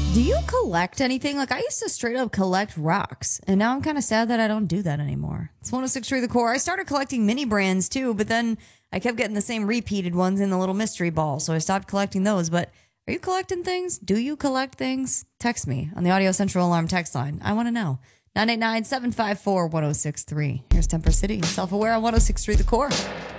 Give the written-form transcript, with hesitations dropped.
Do you collect anything? Like, I used to straight up collect rocks, and now I'm kind of sad that I don't do that anymore. It's 106.3 The Core. I started collecting mini brands too, but then I kept getting the same repeated ones in the little mystery ball, so I stopped collecting those. But are you collecting things? Do you collect things? Text me on the Audio Central Alarm text line. I want to know. 989-754-1063. Here's Temper City, Self-Aware on 106.3 The Core.